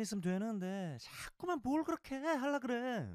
있으면 되는데 자꾸만 뭘 그렇게 하려 그래.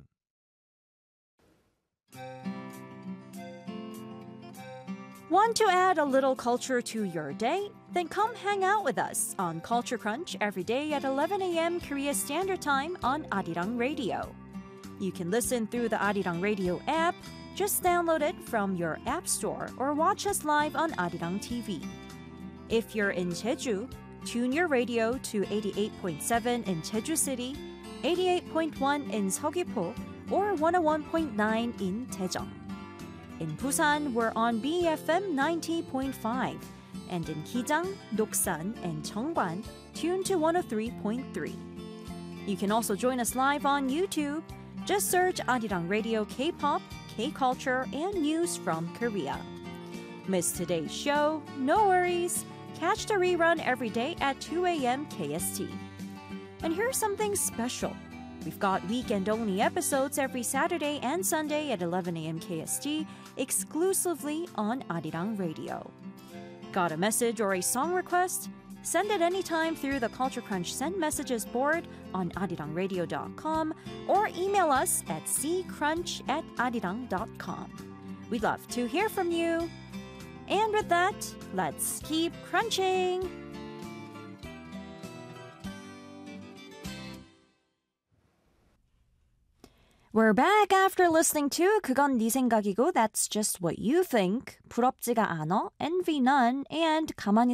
Want to add a little culture to your day? Then come hang out with us on Culture Crunch every day at 11 a.m. Korea Standard Time on Arirang Radio. You can listen through the Arirang Radio app. Just download it from your app store or watch us live on Arirang TV. If you're in Jeju, tune your radio to 88.7 in Jeju City, 88.1 in Seogwipo, or 101.9 in Daejeon. In Busan, we're on BFM 90.5, and in Kijang, Doksan, and Cheongwan, tuned to 103.3. You can also join us live on YouTube. Just search Arirang Radio K-pop, K-culture, and news from Korea. Miss today's show? No worries. Catch the rerun every day at 2 a.m. KST. And here's something special. We've got weekend-only episodes every Saturday and Sunday at 11 a.m. KST, exclusively on Arirang Radio. Got a message or a song request? Send it anytime through the Culture Crunch Send Messages board on arirangradio.com or email us at ccrunch@arirang.com. We'd love to hear from you. And with that, let's keep crunching! We're back after listening to 그건 네 생각이고 That's just what you think. 부럽지가 않아, envy none, and 가만히